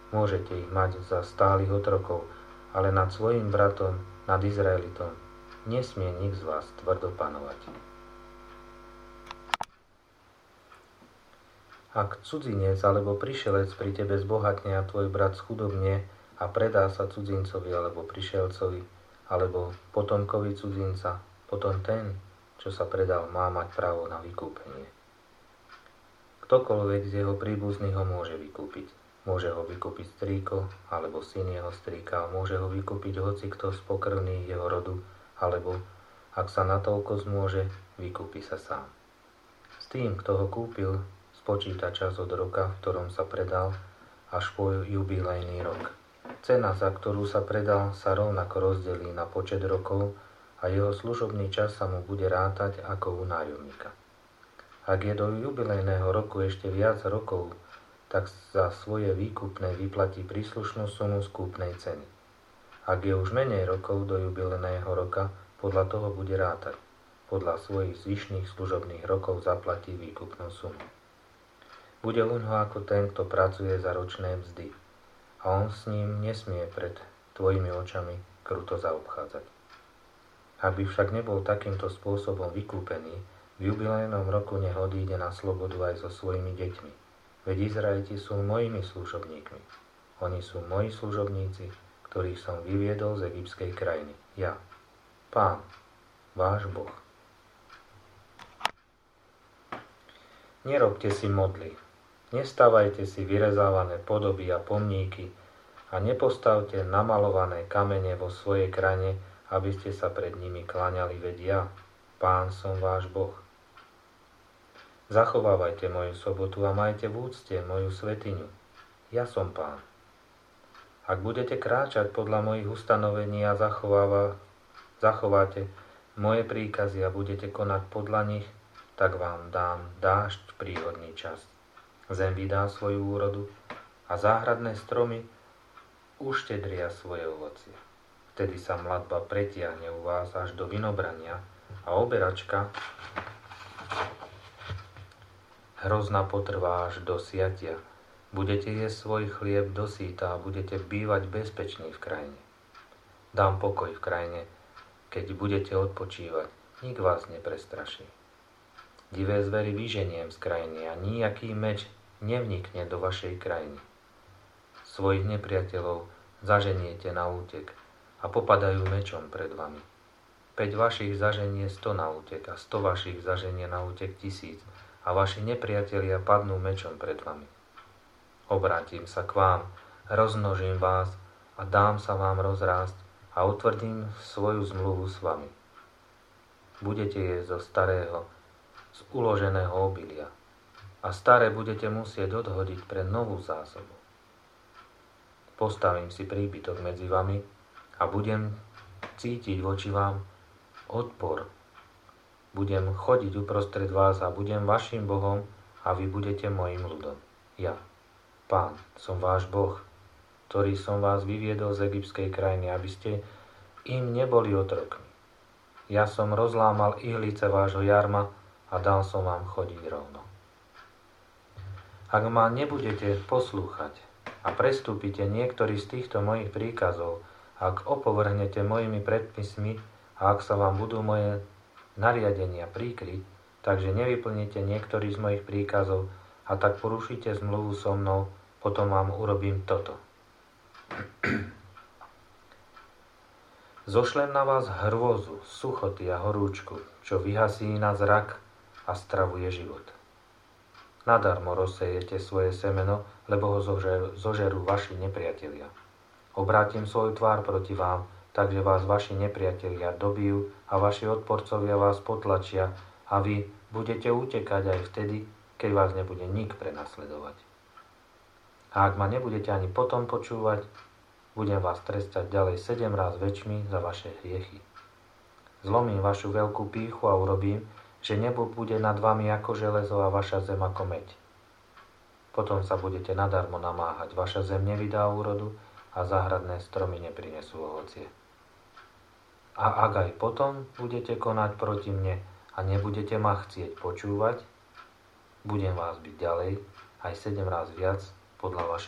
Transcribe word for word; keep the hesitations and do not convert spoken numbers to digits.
Môžete ich mať za stálych otrokov, ale nad svojim bratom, nad Izraelitom, nesmie nik z vás tvrdo panovať. Ak cudzinec alebo prišelec pri tebe zbohatne a tvoj brat schudobne a predá sa cudzincovi alebo prišielcovi alebo potomkovi cudzinca, potom ten, čo sa predal, má mať právo na vykúpenie. Ktokoľvek z jeho príbuzných ho môže vykúpiť. Môže ho vykúpiť strýko alebo syn jeho strýka, môže ho vykúpiť hocikto z pokrvných jeho rodu, alebo, ak sa natoľko zmôže, vykúpi sa sám. S tým, kto ho kúpil, spočíta čas od roka, v ktorom sa predal, až po jubilejný rok. Cena, za ktorú sa predal, sa rovnako rozdelí na počet rokov a jeho služobný čas sa mu bude rátať ako u nájomníka. Ak je do jubilejného roku ešte viac rokov, tak za svoje výkupné vyplatí príslušnú sumu z kúpnej ceny. Ak je už menej rokov do jubilejného roka, podľa toho bude rátať. Podľa svojich zvyšných služobných rokov zaplatí výkupnú sumu. Bude uňho ako ten, kto pracuje za ročné mzdy, a on s ním nesmie pred tvojimi očami kruto zaobchádzať. Ak by však nebol takýmto spôsobom vykúpený, v jubilejnom roku nech odíde na slobodu aj so svojimi deťmi. Veď Izraeliti sú mojimi služobníkmi. Oni sú moji služobníci, ktorých som vyviedol z egyptskej krajiny. Ja, Pán, váš Boh. Nerobte si modly. Nestávajte si vyrezávané podoby a pomníky a nepostavte namalované kamene vo svojej krajine, aby ste sa pred nimi kláňali, veď ja, Pán, som váš Boh. Zachovávajte moju sobotu a majte v úcte moju svätyňu. Ja som Pán. Ak budete kráčať podľa mojich ustanovení a zachováva, zachováte moje príkazy a budete konať podľa nich, tak vám dám dážď v príhodný čas. Zem vydá svoju úrodu a záhradné stromy uštedria svoje ovocie. Vtedy sa mladba pretiahne u vás až do vinobrania a oberačka hrozna potrvá až do siatia. Budete jesť svoj chlieb do síta a budete bývať bezpečný v krajine. Dám pokoj v krajine, keď budete odpočívať, nik vás neprestraší. Divé zvery vyženiem z krajiny a nijaký meč nevnikne do vašej krajiny. Svojich nepriateľov zaženiete na útek a popadajú mečom pred vami. Päť vašich zaženie sto na útek a sto vašich zaženie na útek tisíc a vaši nepriatelia padnú mečom pred vami. Obrátim sa k vám, rozmnožím vás a dám sa vám rozrásť a utvrdím svoju zmluvu s vami. Budete jesť zo starého, z uloženého obilia a staré budete musieť odhodiť pre novú zásobu. Postavím si príbytok medzi vami a budem cítiť voči vám odpor. Budem chodiť uprostred vás a budem vašim Bohom a vy budete mojim ľudom. Ja, Pán, som váš Boh, ktorý som vás vyviedol z egyptskej krajiny, aby ste im neboli otrokmi. Ja som rozlámal ihlice vášho jarma a dal som vám chodiť rovno. Ak ma nebudete poslúchať a prestúpite niektorý z týchto mojich príkazov, ak opovrhnete mojimi predpismi a ak sa vám budú moje nariadenia príkryť, takže nevyplníte niektorý z mojich príkazov a tak porušíte zmluvu so mnou, potom vám urobím toto. Zošlem na vás hrôzu, suchoty a horúčku, čo vyhasí na zrak a stravuje život. Nadarmo rozsejete svoje semeno, lebo ho zožerú, zožerú vaši nepriatelia. Obrátim svoju tvár proti vám, takže vás vaši nepriatelia dobijú a vaši odporcovia vás potlačia a vy budete utekať aj vtedy, keď vás nebude nik prenasledovať. A ak ma nebudete ani potom počúvať, budem vás trestať ďalej sedem ráz väčšmi za vaše hriechy. Zlomím vašu veľkú pýchu a urobím, že nebo bude nad vami ako železo a vaša zem ako meď. Potom sa budete nadarmo namáhať, vaša zem nevydá úrodu a záhradné stromy neprinesú ovocie. A ak aj potom budete konať proti mne a nebudete ma chcieť počúvať, budem vás byť ďalej aj sedem ráz viac podľa vašich